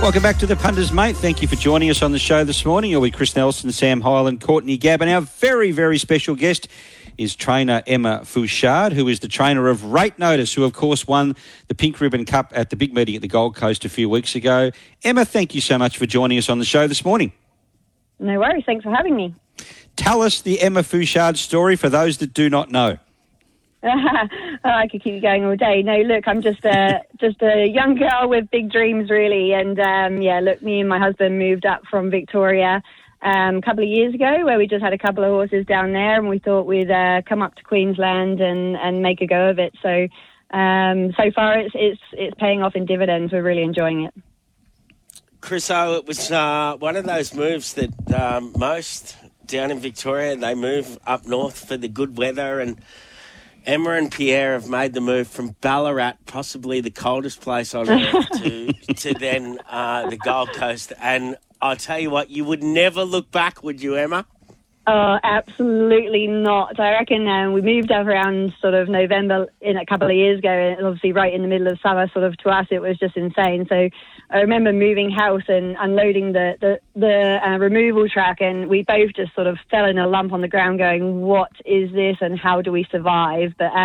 Welcome back to the Punters, mate. Thank you for joining us on the show this morning. You're with Chris Nelson, Sam Hyland, Courtney Gabb, and our very, very special guest is trainer Emma Fouchard, who is the trainer of Rate Notice, who, of course, won the Pink Ribbon Cup at the big meeting at the Gold Coast a few weeks ago. Emma, thank you so much for joining us on the show this morning. No worries. Thanks for having me. Tell us the Emma Fouchard story for those that do not know. I could keep going all day. No, look, I'm just a young girl with big dreams, really. And, me and my husband moved up from Victoria a couple of years ago, where we just had a couple of horses down there, and we thought we'd come up to Queensland and make a go of it. So far it's paying off in dividends. We're really enjoying it. Chriso, it was one of those moves that most down in Victoria, they move up north for the good weather, and Emma and Pierre have made the move from Ballarat, possibly the coldest place on earth, to then the Gold Coast. And I'll tell you what, you would never look back, would you, Emma? Oh, absolutely not. I reckon we moved up around sort of November in a couple of years ago, and obviously right in the middle of summer, sort of to us it was just insane. So I remember moving house and unloading the removal truck, and we both just sort of fell in a lump on the ground going, what is this and how do we survive? But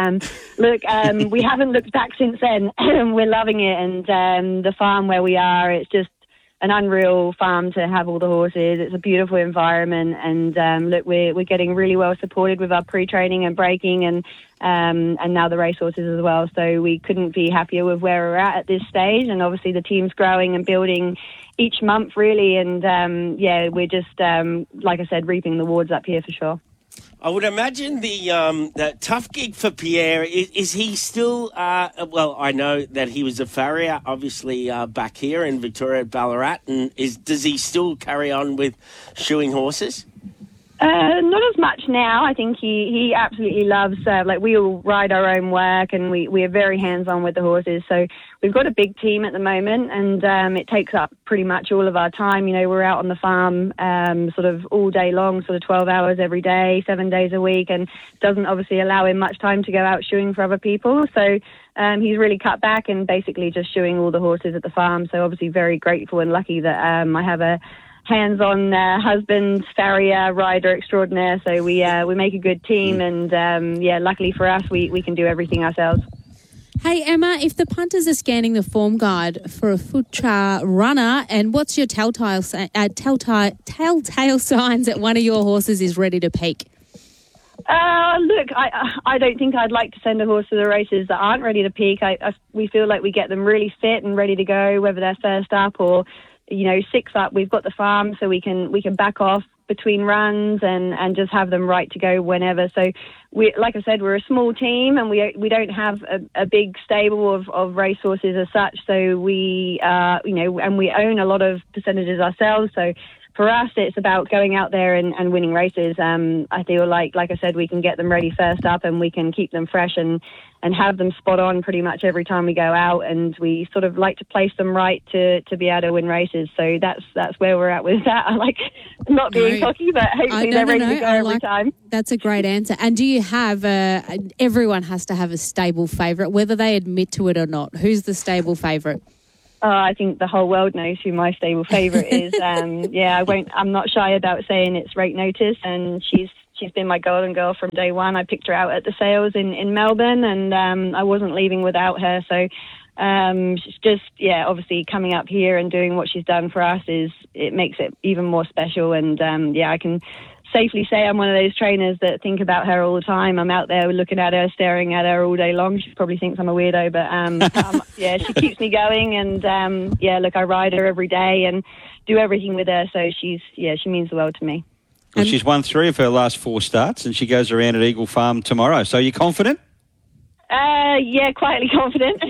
we haven't looked back since then. We're loving it, and the farm where we are, it's just an unreal farm to have all the horses. It's a beautiful environment, and we're getting really well supported with our pre-training and breaking, and now the racehorses as well. So we couldn't be happier with where we're at this stage, and obviously the team's growing and building each month, really, and we're just like I said, reaping the rewards up here for sure. I would imagine the tough gig for Pierre, is he still, I know that he was a farrier, obviously, back here in Victoria at Ballarat, and does he still carry on with shoeing horses? Not as much now. I think he absolutely loves, we all ride our own work, and we are very hands-on with the horses. So we've got a big team at the moment, and it takes up pretty much all of our time. You know, we're out on the farm sort of all day long, sort of 12 hours every day, 7 days a week, and doesn't obviously allow him much time to go out shoeing for other people. So he's really cut back and basically just shoeing all the horses at the farm. So obviously very grateful and lucky that I have a hands-on husband, farrier, rider extraordinaire. So we make a good team, and luckily for us, we can do everything ourselves. Hey Emma, if the punters are scanning the form guide for a Fouchard runner, and what's your telltale signs that one of your horses is ready to peak? Look, I don't think I'd like to send a horse to the races that aren't ready to peak. We feel like we get them really fit and ready to go, whether they're first up or six up. We've got the farm, so we can back off between runs and just have them right to go whenever. So like I said, we're a small team, and we don't have a big stable of racehorses as such. So we and we own a lot of percentages ourselves. So for us, it's about going out there and winning races. I feel like I said, we can get them ready first up, and we can keep them fresh and have them spot on pretty much every time we go out. And we sort of like to place them right to be able to win races. So that's where we're at with that. I like not being cocky, but hopefully they're ready to go every time. That's a great answer. And do you have everyone has to have a stable favourite, whether they admit to it or not? Who's the stable favourite? I think the whole world knows who my stable favourite is. I'm not shy about saying it's Rate Notice, and she's been my golden girl from day one. I picked her out at the sales in Melbourne, and I wasn't leaving without her. So she's just, obviously coming up here and doing what she's done for us it makes it even more special. And I can safely say I'm one of those trainers that think about her all the time. I'm out there looking at her, staring at her all day long. She probably thinks I'm a weirdo, but she keeps me going. And I ride her every day and do everything with her. So she means the world to me. Well, she's won 3 of her last 4 starts, and she goes around at Eagle Farm tomorrow. So are you confident? Quietly confident.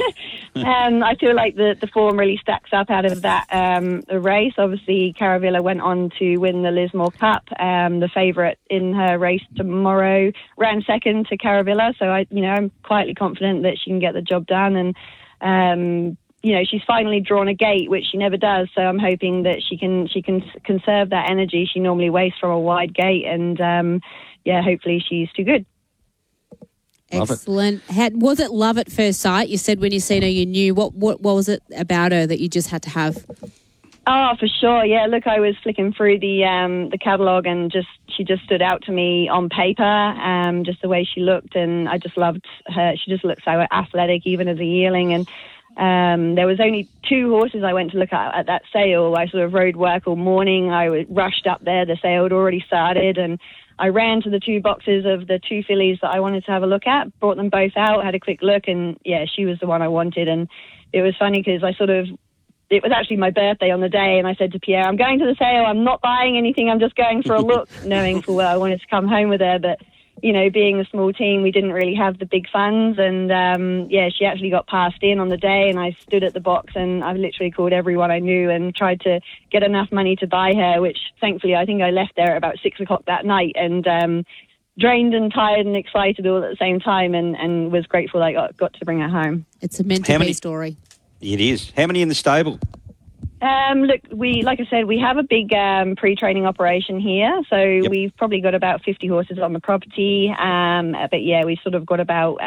I feel like the form really stacks up out of that race. Obviously, Caravilla went on to win the Lismore Cup. The favourite in her race tomorrow ran second to Caravilla, so I'm quietly confident that she can get the job done. And she's finally drawn a gate, which she never does. So I'm hoping that she can conserve that energy. She normally wastes from a wide gate, and hopefully she's too good. Love Excellent. Was it love at first sight? You said when you seen her, you knew. What was it about her that you just had to have? Oh, for sure. Yeah, look, I was flicking through the catalogue and she just stood out to me on paper, just the way she looked, and I just loved her. She just looked so athletic, even as a yearling. And there was only 2 horses I went to look at that sale. I sort of rode work all morning. I rushed up there. The sale had already started, and I ran to the 2 boxes of the 2 fillies that I wanted to have a look at, brought them both out, had a quick look, and yeah, she was the one I wanted. And it was funny because it was actually my birthday on the day, and I said to Pierre, I'm going to the sale, I'm not buying anything, I'm just going for a look, knowing full well I wanted to come home with her. But, you know, being a small team, we didn't really have the big funds, and she actually got passed in on the day, and I stood at the box, and I literally called everyone I knew and tried to get enough money to buy her, which thankfully I think I left there at about 6 o'clock that night, and drained and tired and excited all at the same time, and was grateful I got to bring her home. It's a meant to be story. It is. How many in the stable? Look, like I said, we have a big pre-training operation here, so we've probably got about 50 horses on the property. But yeah, we've sort of got about,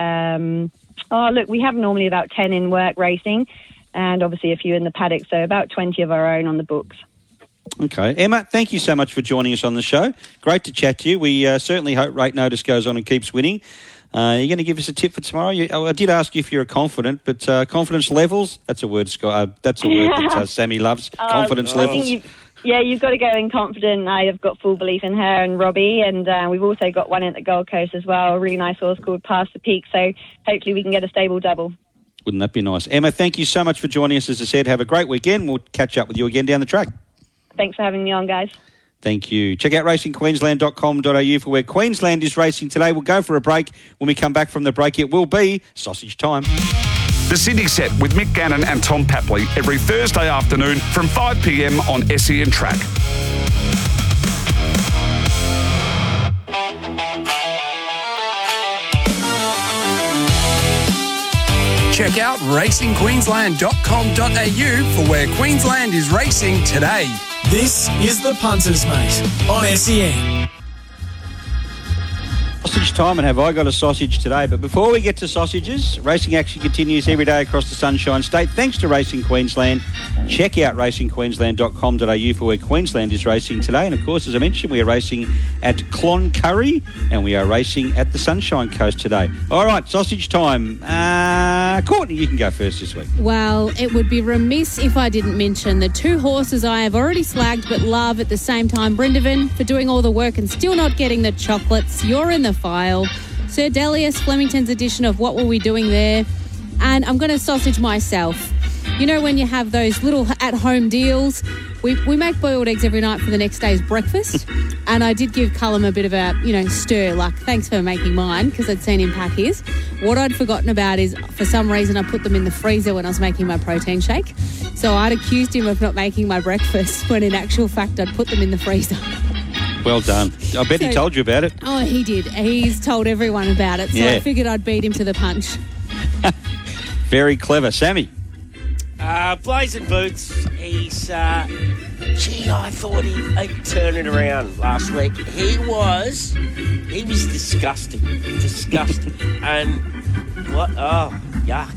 we have normally about 10 in work racing, and obviously a few in the paddock, so about 20 of our own on the books. Okay. Emma, thank you so much for joining us on the show. Great to chat to you. We certainly hope Rate Notice goes on and keeps winning. You're going to give us a tip for tomorrow? I did ask you if you're confident, but confidence levels, that's a word that Sammy loves, confidence levels. You've got to go in confident. I have got full belief in her and Robbie, and we've also got one at the Gold Coast as well, a really nice horse called Past the Peak, so hopefully we can get a stable double. Wouldn't that be nice? Emma, thank you so much for joining us. As I said, have a great weekend. We'll catch up with you again down the track. Thanks for having me on, guys. Thank you. Check out racingqueensland.com.au for where Queensland is racing today. We'll go for a break. When we come back from the break, it will be sausage time. The Sydney Set with Mick Gannon and Tom Papley every Thursday afternoon from 5 p.m. on SEN Track. Check out racingqueensland.com.au for where Queensland is racing today. This is the Punters, Mate, on SEN. Sausage time, and have I got a sausage today? But before we get to sausages, racing action continues every day across the Sunshine State. Thanks to Racing Queensland. Check out racingqueensland.com.au for where Queensland is racing today. And of course, as I mentioned, we are racing at Cloncurry, and we are racing at the Sunshine Coast today. All right, sausage time. Courtney, you can go first this week. Well, it would be remiss if I didn't mention the 2 horses I have already slagged but love at the same time. Brindavan for doing all the work and still not getting the chocolates. You're in the file. Sir Delius, Flemington's edition of What Were We Doing There? And I'm going to sausage myself. You know when you have those little at-home deals? We make boiled eggs every night for the next day's breakfast. And I did give Cullum a bit of a, stir, like, thanks for making mine, because I'd seen him pack his. What I'd forgotten about is, for some reason, I put them in the freezer when I was making my protein shake. So I'd accused him of not making my breakfast, when in actual fact I'd put them in the freezer. Well done. I bet he told you about it. Oh, he did. He's told everyone about it. So I figured I'd beat him to the punch. Very clever. Sammy? Blazing Boots, he's, I thought he'd turn it around last week. He was disgusting. And yuck.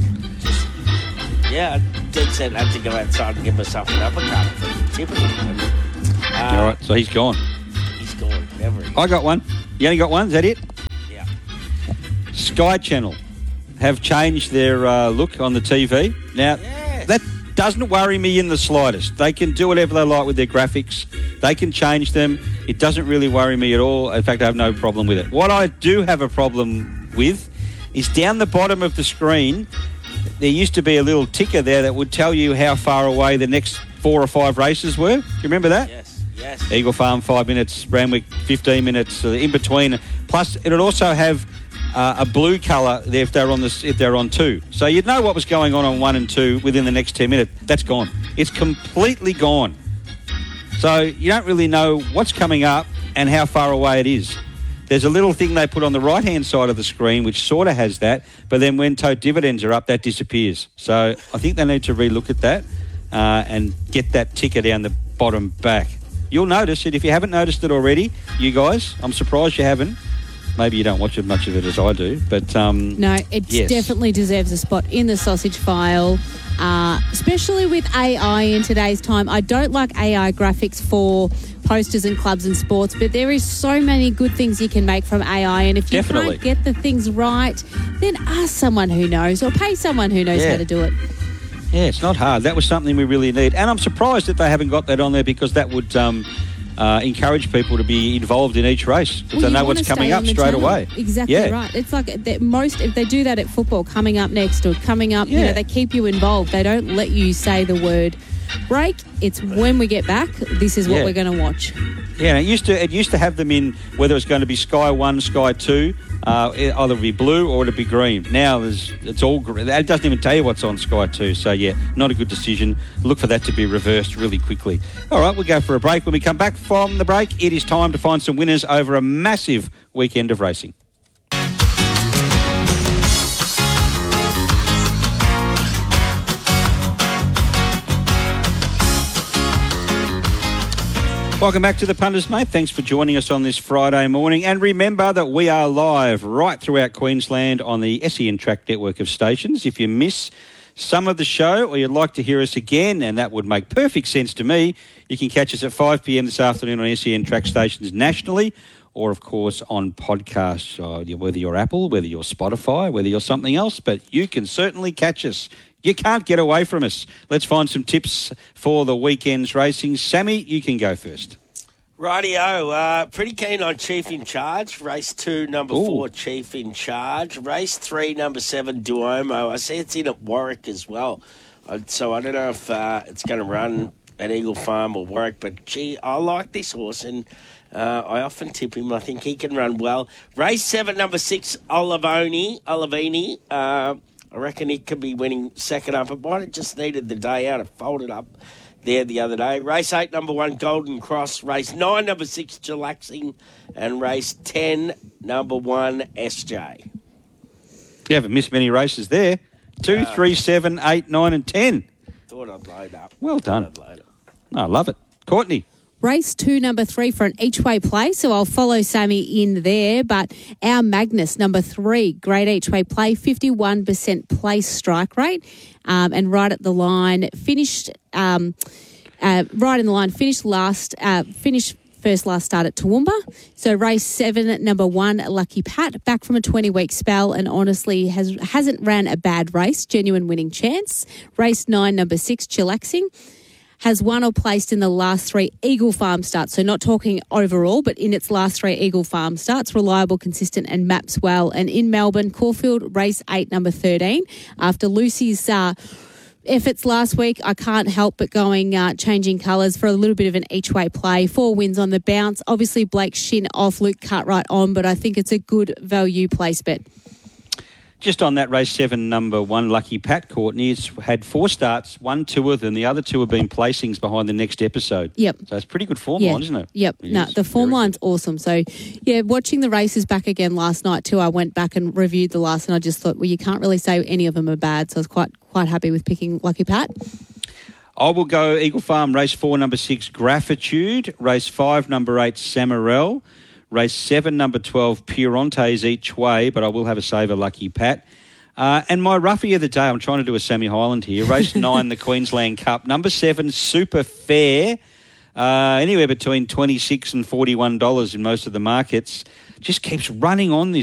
I did set had to go outside and give myself an uppercut for typical. All right, so he's gone. He's gone. Never. I got one. You only got one? Is that it? Yeah. Sky Channel have changed their look on the TV. Now, that doesn't worry me in the slightest. They can do whatever they like with their graphics. They can change them. It doesn't really worry me at all. In fact, I have no problem with it. What I do have a problem with is down the bottom of the screen, there used to be a little ticker there that would tell you how far away the next 4 or 5 races were. Do you remember that? Yes. Eagle Farm 5 minutes, Randwick 15 minutes, in between. Plus, it would also have a blue colour there if they're on 2. So you'd know what was going on 1 and 2 within the next 10 minutes. That's gone. It's completely gone. So you don't really know what's coming up and how far away it is. There's a little thing they put on the right-hand side of the screen which sort of has that, but then when tote dividends are up, that disappears. So I think they need to relook at that and get that ticker down the bottom back. You'll notice it. If you haven't noticed it already, you guys, I'm surprised you haven't. Maybe you don't watch as much of it as I do, but No, it yes. definitely deserves a spot in the sausage file, especially with AI in today's time. I don't like AI graphics for posters and clubs and sports, but there is so many good things you can make from AI, and if you Definitely. can't get the things right, then ask someone who knows or pay someone who knows how to do it. Yeah, it's not hard. That was something we really need. And I'm surprised that they haven't got that on there, because that would encourage people to be involved in each race, because Well, they know you what's wanna coming stay up on the straight channel. away. Exactly Yeah. right. It's like if they do that at football, coming up next or coming up, Yeah. they keep you involved. They don't let you say the word break. It's when we get back, this is what Yeah. we're going to watch. Yeah, and it used to have them in whether it's going to be Sky 1, Sky 2, either be blue or it'd be green. Now it's all green. It doesn't even tell you what's on Sky 2. So, yeah, not a good decision. Look for that to be reversed really quickly. All right, we'll go for a break. When we come back from the break, it is time to find some winners over a massive weekend of racing. Welcome back to the Punters, mate. Thanks for joining us on this Friday morning. And remember that we are live right throughout Queensland on the SEN Track network of stations. If you miss some of the show or you'd like to hear us again, and that would make perfect sense to me, you can catch us at 5 p.m. this afternoon on SEN Track stations nationally, or, of course, on podcasts, whether you're Apple, whether you're Spotify, whether you're something else, but you can certainly catch us. You can't get away from us. Let's find some tips for the weekend's racing. Sammy, you can go first. Rightio, pretty keen on Chief in Charge. Race 2, number Ooh. 4, Chief in Charge. Race 3, number 7, Duomo. I see it's in at Warwick as well. So I don't know if it's going to run at Eagle Farm or Warwick, but gee, I like this horse, and I often tip him. I think he can run well. Race 7, number 6, Olivini. I reckon he could be winning second up. It might have just needed the day out. It folded up there the other day. Race 8, number 1, Golden Cross. Race 9, number 6, Chillaxing. And race 10, number 1, SJ. You haven't missed many races there. 2, 3, 7, 8, 9 and 10. Thought I'd load up. Well done. Thought I'd load up. I love it. Courtney. Race 2, number 3 for an each-way play, so I'll follow Sammy in there. But our Magnus, number 3, great each-way play, 51% place strike rate, and right at the line, finished right in the line, finished first last start at Toowoomba. So race 7, number 1, Lucky Pat, back from a 20-week spell and honestly hasn't ran a bad race, genuine winning chance. Race 9, number 6, Chillaxing, has won or placed in the last 3 Eagle Farm starts. So not talking overall, but in its last 3 Eagle Farm starts. Reliable, consistent and maps well. And in Melbourne, Caulfield, race 8, number 13. After Lucy's efforts last week, I can't help but changing colours for a little bit of an each-way play. 4 wins on the bounce. Obviously, Blake Shin off, Luke Cartwright on, but I think it's a good value place bet. Just on that race 7, number 1, Lucky Pat, Courtney, it's had 4 starts, won 2 of them. The other 2 have been placings behind the next episode. Yep. So it's pretty good form line, isn't it? Yep. It No, is. the form Very line's awesome. So, yeah, watching the races back again last night too, I went back and reviewed the last and I just thought, well, you can't really say any of them are bad. So I was quite happy with picking Lucky Pat. I will go Eagle Farm, race 4, number 6, Gratitude. Race 5, number 8, Samarel. Race 7, number 12, Purontes each way, but I will have a saver, Lucky Pat. And my roughie of the day, I'm trying to do a Sammy Highland here. Race 9, the Queensland Cup. Number 7, Super Fair. Anywhere between $26 and $41 in most of the markets. Just keeps running on this